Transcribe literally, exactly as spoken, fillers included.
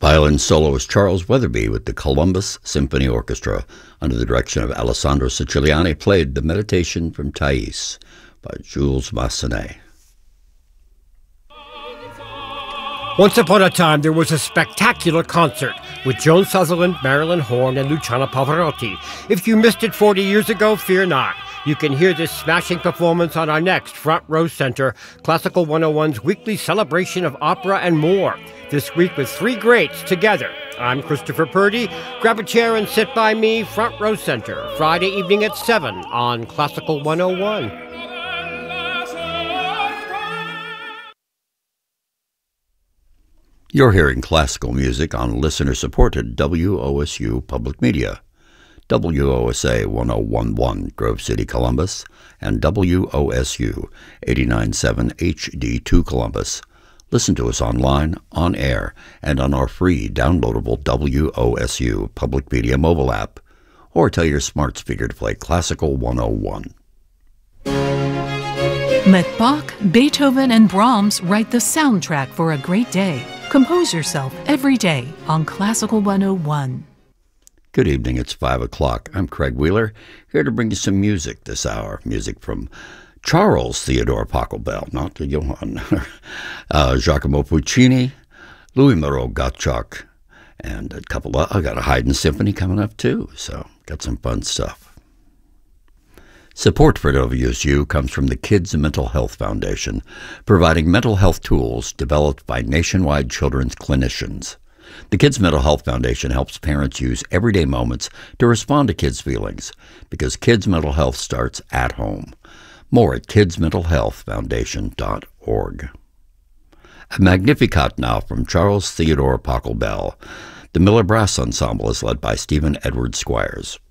Violin soloist Charles Weatherby with the Columbus Symphony Orchestra under the direction of Alessandro Siciliani played the Meditation from Thais by Jules Massenet. Once upon a time, there was a spectacular concert with Joan Sutherland, Marilyn Horne, and Luciano Pavarotti. If you missed it forty years ago, fear not. You can hear this smashing performance on our next Front Row Center, Classical one oh one's weekly celebration of opera and more. This week with three greats together. I'm Christopher Purdy. Grab a chair and sit by me, Front Row Center, Friday evening at seven on Classical one oh one. You're hearing classical music on listener-supported W O S U Public Media, W O S A one oh one point one Grove City, Columbus, and W O S U eighty-nine point seven H D two Columbus. Listen to us online, on air, and on our free downloadable W O S U Public Media mobile app, or tell your smart speaker to play Classical one oh one. Let Bach, Beethoven, and Brahms write the soundtrack for a great day. Compose yourself every day on Classical one oh one. Good evening, it's five o'clock. I'm Craig Wheeler, here to bring you some music this hour. Music from Charles Theodore Pachelbel, not the Johann, uh, Giacomo Puccini, Louis Moreau Gottschalk, and a couple of, I got a Haydn Symphony coming up too, so got some fun stuff. Support for W S U comes from the Kids Mental Health Foundation, providing mental health tools developed by nationwide children's clinicians. The Kids Mental Health Foundation helps parents use everyday moments to respond to kids' feelings, because kids' mental health starts at home. More at kids mental health foundation dot org. A Magnificat now from Charles Theodore Pachelbel. The Miller Brass Ensemble is led by Stephen Edward Squires.